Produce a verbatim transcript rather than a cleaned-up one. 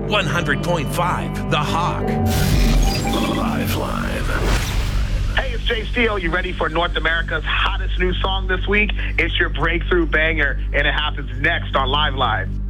one hundred point five The Hawk. Liveline. Hey, it's Jay Steele. You ready for North America's hottest new song this week? It's your breakthrough banger, and it happens next on Live Line.